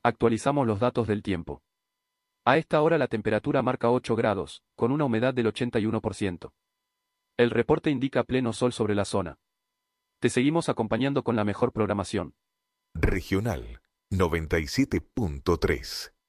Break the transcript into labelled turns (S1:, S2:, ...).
S1: Actualizamos los datos del tiempo. A esta hora la temperatura marca 8 grados, con una humedad del 81%. El reporte indica pleno sol sobre la zona. Te seguimos acompañando con la mejor programación.
S2: Regional 97.3.